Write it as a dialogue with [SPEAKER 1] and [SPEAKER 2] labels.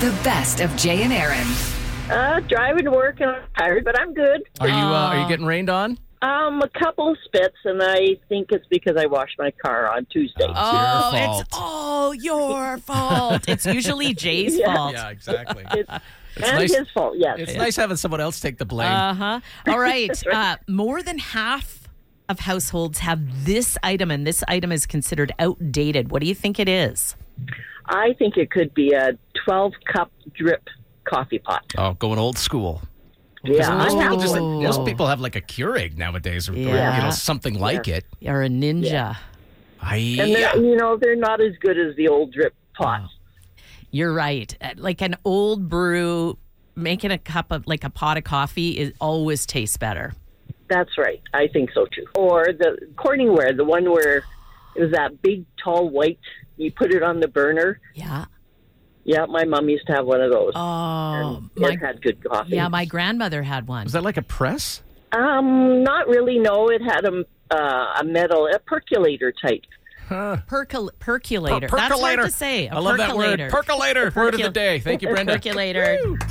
[SPEAKER 1] The best of Jay and Aaron.
[SPEAKER 2] Driving to work and I'm tired, but I'm good.
[SPEAKER 3] Are you getting rained on?
[SPEAKER 2] A couple of spits, and I think it's because I washed my car on Tuesday.
[SPEAKER 3] Your fault.
[SPEAKER 4] It's all your fault. It's usually Jay's fault.
[SPEAKER 3] Yeah, exactly.
[SPEAKER 2] And
[SPEAKER 3] nice.
[SPEAKER 2] his fault, yes.
[SPEAKER 3] It's nice having someone else take the blame.
[SPEAKER 4] All right. More than half of households have this item, and this item is considered outdated. What do you think it is?
[SPEAKER 2] I think it could be a 12-cup drip coffee pot.
[SPEAKER 3] Oh, going old school.
[SPEAKER 2] Yeah,
[SPEAKER 3] Most
[SPEAKER 2] I
[SPEAKER 3] people,
[SPEAKER 2] have
[SPEAKER 3] most people have like a Keurig nowadays, or
[SPEAKER 4] Yeah.
[SPEAKER 3] something like it.
[SPEAKER 4] You're a ninja.
[SPEAKER 2] And they're not as good as the old drip pots.
[SPEAKER 4] You're right. Like an old brew, making a pot of coffee always tastes better.
[SPEAKER 2] That's right. I think so, too. Or the Corningware, the one where it was that big, tall, white, you put it on the burner.
[SPEAKER 4] Yeah.
[SPEAKER 2] Yeah, my mom used to have one of those.
[SPEAKER 4] Oh,
[SPEAKER 2] it had good coffee.
[SPEAKER 4] Yeah, my grandmother had one.
[SPEAKER 3] Was that like a press?
[SPEAKER 2] Not really, no. It had a metal, a percolator type.
[SPEAKER 4] Percolator. That's hard to say.
[SPEAKER 3] I love that word. Percolator. Word of the day. Thank you, Brenda.
[SPEAKER 4] Percolator.